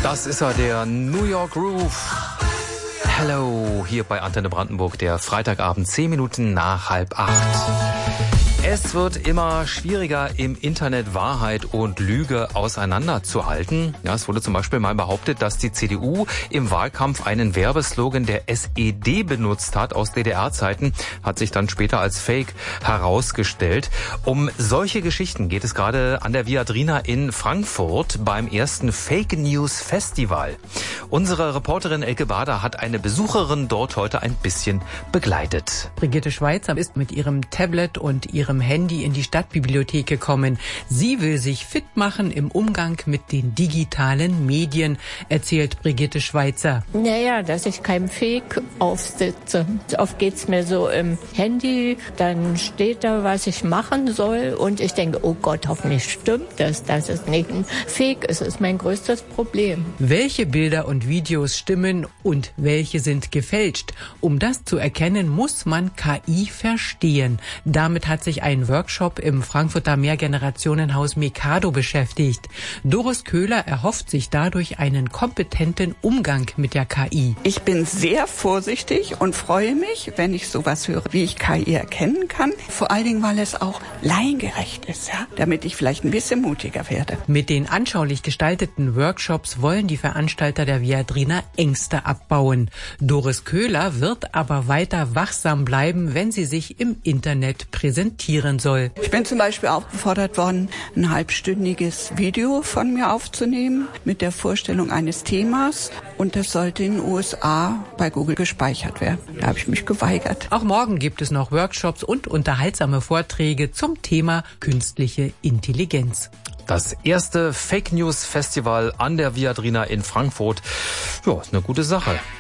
Das ist er, der New York Groove. Hello, hier bei Antenne Brandenburg, der Freitagabend, 10 Minuten nach 7:30. Es wird immer schwieriger, im Internet Wahrheit und Lüge auseinanderzuhalten. Ja, es wurde zum Beispiel mal behauptet, dass die CDU im Wahlkampf einen Werbeslogan der SED benutzt hat aus DDR-Zeiten, hat sich dann später als Fake herausgestellt. Um solche Geschichten geht es gerade an der Viadrina in Frankfurt beim ersten Fake News Festival. Unsere Reporterin Elke Bader hat eine Besucherin dort heute ein bisschen begleitet. Brigitte Schweizer ist mit ihrem Tablet und ihrem Handy in die Stadtbibliothek gekommen. Sie will sich fit machen im Umgang mit den digitalen Medien, erzählt Brigitte Schweizer. Naja, dass ich kein Fake aufsitze. Oft geht's mir so im Handy, dann steht da, was ich machen soll und ich denke, oh Gott, hoffentlich stimmt das, dass es nicht ein Fake ist. Das ist mein größtes Problem. Welche Bilder und Videos stimmen und welche sind gefälscht? Um das zu erkennen, muss man KI verstehen. Damit hat sich ein Workshop im Frankfurter Mehrgenerationenhaus Mikado beschäftigt. Doris Köhler erhofft sich dadurch einen kompetenten Umgang mit der KI. Ich bin sehr vorsichtig und freue mich, wenn ich sowas höre, wie ich KI erkennen kann. Vor allen Dingen, weil es auch laiengerecht ist, ja? Damit ich vielleicht ein bisschen mutiger werde. Mit den anschaulich gestalteten Workshops wollen die Veranstalter der Viadrina Ängste abbauen. Doris Köhler wird aber weiter wachsam bleiben, wenn sie sich im Internet präsentieren soll. Ich bin zum Beispiel aufgefordert worden, ein halbstündiges Video von mir aufzunehmen mit der Vorstellung eines Themas und das sollte in den USA bei Google gespeichert werden. Da habe ich mich geweigert. Auch morgen gibt es noch Workshops und unterhaltsame Vorträge zum Thema künstliche Intelligenz. Das erste Fake News Festival an der Viadrina in Frankfurt. Ja, ist eine gute Sache.